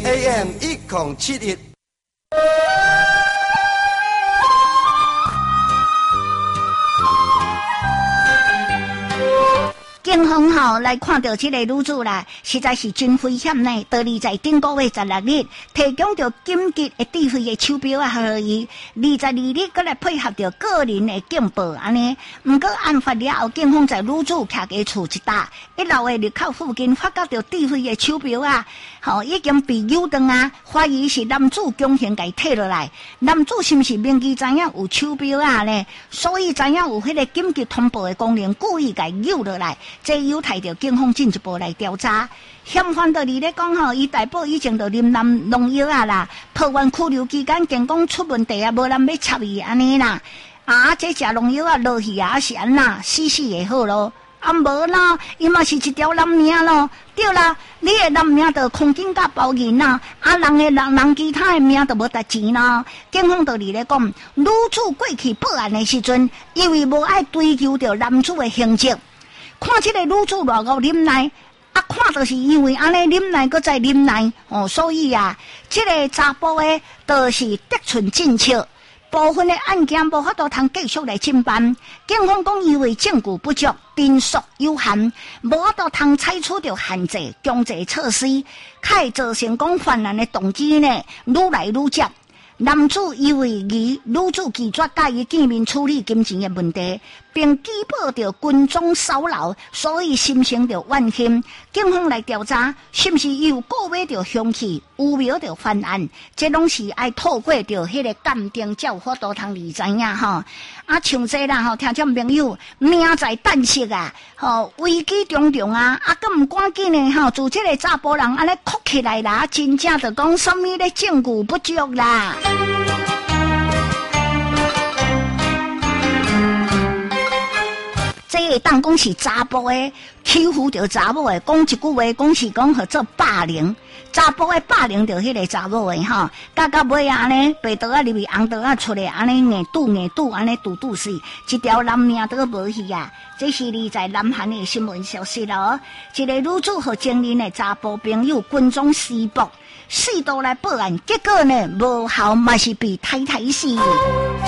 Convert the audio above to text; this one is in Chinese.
AM 1071。 警方来看到这个女子啦，实在是真危险呢。道理在顶个月16日提供着紧急的智慧的手表啊，予伊22日搁来配合着个人的警报安尼。毋过案发了后，警方在女子徛家厝一搭1楼的入口附近发觉着智慧的手表啊，已经被扭断啊，怀疑是男子强行甲伊摕落来。男子是毋是明记知影有手表啊呢？所以知影有迄个紧急通报的功能，故意甲伊扭落来。这有待着警方进一步来调查。嫌犯道理咧讲伊大埔已经就啉农药啊啦，破完拘留期间健康出问题啊，无人要插伊安尼啦。这食农药啊落去啊是安那死会好咯。无啦，伊嘛是一条人命咯。对啦，你的人命就空警甲包银啦，人其他的命就无值钱啦。警方道理咧讲，女子过去报案的时阵，因为无爱追求着男子的刑责。看这个女子偌够忍耐，看就是因为安尼忍耐，搁再忍耐所以这个查甫的，就是得寸进尺。部分的案件无法度通继续来侦办，警方讲因为证据不足、人数有限，无法度通采取着限制、强制措施，较会造成讲犯案的动机呢愈来愈接。男子因为女子拒绝甲伊见面处理金钱的问题，并举报着军中骚扰，所以心生着怨恨。警方来调查，是不是有购买着凶器，有瞄着犯案？这拢是爱透过着迄个鉴定，才有法度通理知影吼。像这啦听众朋友，命在旦夕啊，危机重重啊，搁唔赶紧的自这个查甫人安尼哭起来啦，真正就讲什么咧证据不足啦。这个当讲是查甫的欺负着查某的，讲一句话，讲是讲合做霸凌，查甫的霸凌着迄个查某的到尾安尼白刀入去，红刀出来，安尼硬堵，安尼堵死，一条人命都无去啊！这是你在南韩的新闻消息咯。一个女子和前任的查甫朋友军中施暴，试图来报案，结果呢无效，嘛是被太死。